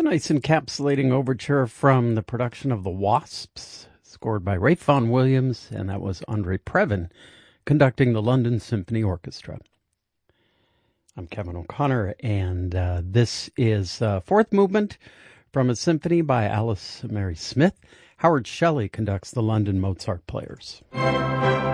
Nice encapsulating overture from the production of The Wasps, scored by Ralph Vaughan Williams, and that was Andre Previn conducting the London Symphony Orchestra. I'm Kevin O'Connor, and this is fourth movement from a symphony by Alice Mary Smith. Howard Shelley conducts the London Mozart Players.